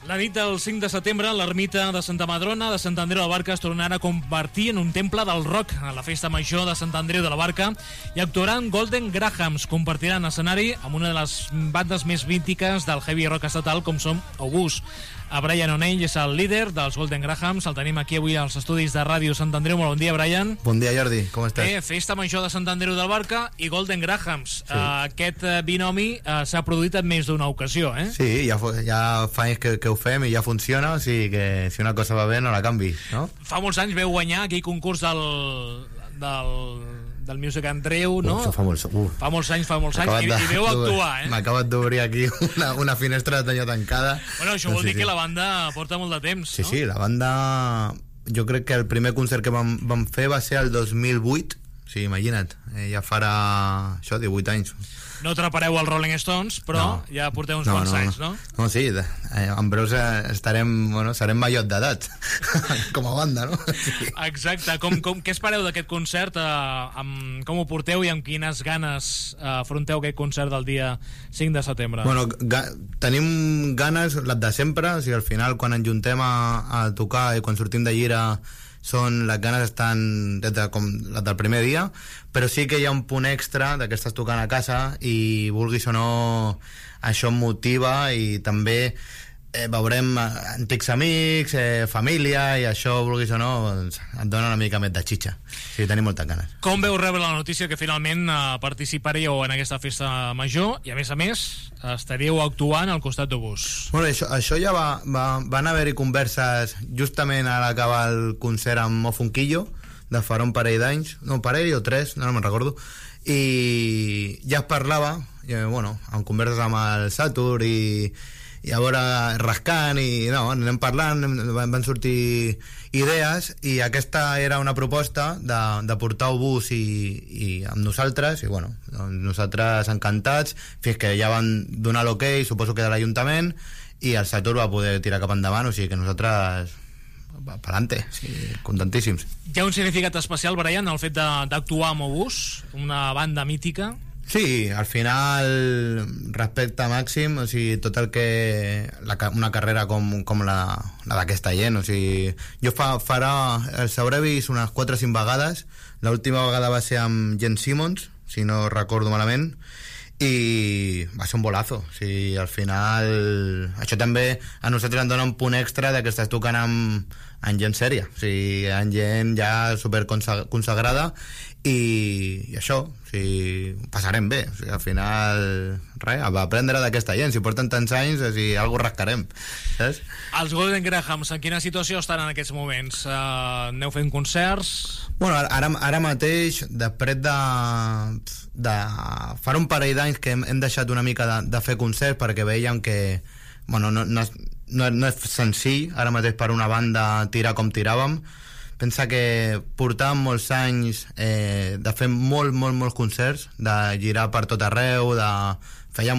La nit del 5 de setembre, l'ermita de Santa Madrona de Sant Andreu de la Barca es tornarà a convertir en un temple del rock a la festa major de Sant Andreu de la Barca i actuaran Golden Grahams. Compartiran escenari amb una de les bandes més mítiques del heavy rock estatal, com són Obús. A Brian O'Neill és el líder dels Golden Grahams. El tenim aquí avui als estudis de Ràdio Sant Andreu. Molt bon dia, Brian. Bon dia, Jordi. Com estàs? Festa major de Sant Andreu del Barca i Golden Grahams. Sí. Aquest binomi s'ha produït en més d'una ocasió, eh? Sí, ja fa anys que ho fem i ja funciona, o sigui que si una cosa va bé no la canvi, no? Fa molts anys veu guanyar aquell concurs del Music Andreu, no? Fa molts anys i veu actuar, eh? M'ha acabat d'obrir aquí una finestra de tanya tancada. Bueno, això vol dir que la banda porta molt de temps, no? Sí, la banda... Jo crec que el primer concert que vam fer va ser el 2008. Sí, imagina't, ja farà això, 18 anys. No atrapareu els Rolling Stones, però no, ja porteu uns quants anys, no? No, sí, en breus serem majors d'edat, com a banda, no? Sí. Exacte. Què espereu d'aquest concert? Com ho porteu i amb quines ganes afronteu aquest concert del dia 5 de setembre? Bueno, tenim ganes, les de sempre, o sigui, al final, quan ens juntem a tocar i quan sortim de gira, les ganes estan com les del primer dia, però sí que hi ha un punt extra de que estàs tocant a casa i vulguis o no això em motiva i també veurem antics amics, família, i això, vulguis o no, et dona una mica més de xitxa. Sí, tenim moltes ganes. Com veu rebre la notícia que finalment participaríeu en aquesta festa major i a més estaríeu actuant al costat d'Obús? Bueno, això ja van haver-hi converses justament a l'acabar el concert amb Mo Funquillo de farà un parell d'anys, no, un parell o tres, no me'n recordo, i ja es parlava, en converses amb el Satur i a veure, rascant i anem parlant, van sortir idees i aquesta era una proposta de portar Obús i amb nosaltres i nosaltres encantats fins que ja van donar l'ok, suposo que de l'Ajuntament, i el Satur va poder tirar cap endavant, o sigui que nosaltres pa'lante, sí, contentíssims. Hi ha un significat especial, Brian, el fet d'actuar amb Obús, una banda mítica? Sí, al final respecte màxim, o sigui, tot el que una carrera com la d'aquesta gent, o sigui, jo farà els hauré vist unes 4 o 5 vegades. L'última vegada va ser amb Jen Simmons, si no recordo malament, i va ser un bolazo. O sigui, al final això també a nosaltres ens dona un punt extra de que estàs tocant amb gent sèria, o sigui, amb gent ja super consagrada i això, o sigui, passarem bé, o sigui, al final res, va aprendre d'aquesta gent, si porten tants anys, o sigui, alguna rascarem, saps? Els Golden Grahams, en quina situació estan en aquests moments? Aneu fent concerts? Bueno, ara mateix, després de fa un parell d'anys que hem deixat una mica de fer concerts perquè veiem que no és senzill ara mateix per una banda tirar com tiràvem. Pensa que portàvem molts anys de fer molts concerts, de girar per tot arreu, fèiem